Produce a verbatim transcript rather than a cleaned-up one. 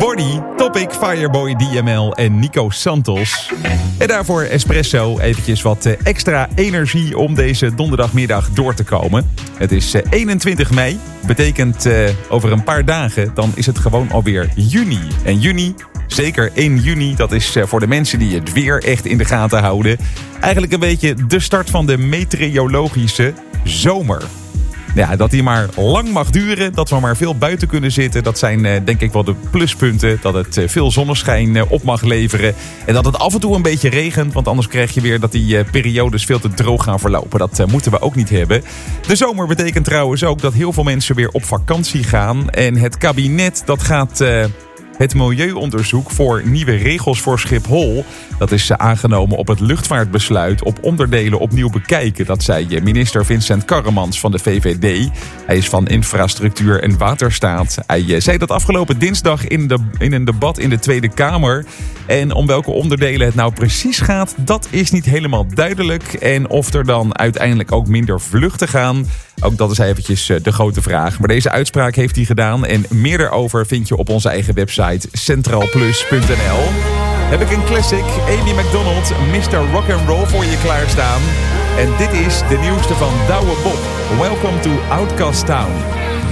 Body, Topic, Fireboy, D M L en Nico Santos. En daarvoor Espresso, eventjes wat extra energie om deze donderdagmiddag door te komen. Het is eenentwintig mei, betekent uh, over een paar dagen, dan is het gewoon alweer juni. En juni, zeker één juni, dat is uh, voor de mensen die het weer echt in de gaten houden, eigenlijk een beetje de start van de meteorologische zomer. Ja, dat die maar lang mag duren, dat we maar veel buiten kunnen zitten. Dat zijn uh, denk ik wel de pluspunten. Dat het uh, veel zonneschijn uh, op mag leveren. En dat het af en toe een beetje regent. Want anders krijg je weer dat die uh, periodes veel te droog gaan verlopen. Dat uh, moeten we ook niet hebben. De zomer betekent trouwens ook dat heel veel mensen weer op vakantie gaan. En het kabinet dat gaat... Uh, Het milieuonderzoek voor nieuwe regels voor Schiphol, dat is aangenomen op het luchtvaartbesluit op onderdelen opnieuw bekijken. Dat zei minister Vincent Karremans van de V V D. Hij is van Infrastructuur en Waterstaat. Hij zei dat afgelopen dinsdag in, de, in een debat in de Tweede Kamer. En om welke onderdelen het nou precies gaat, dat is niet helemaal duidelijk. En of er dan uiteindelijk ook minder vluchten gaan, ook dat is eventjes de grote vraag. Maar deze uitspraak heeft hij gedaan en meer daarover vind je op onze eigen website centraal plus punt n l. Heb ik een classic, Amy McDonald, mister Rock'n'Roll voor je klaarstaan. En dit is de nieuwste van Douwe Bob. Welcome to Outcast Town.